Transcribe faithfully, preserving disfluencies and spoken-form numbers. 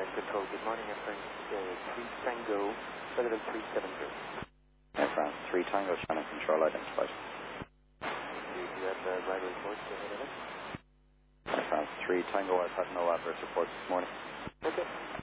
Control, good morning, Air France uh, three Tango, Citadel three seven zero. Air France three Tango, Shannon Control identified. Do you have the driver reports available? Air France three Tango, I've had no adverse reports this morning. Okay.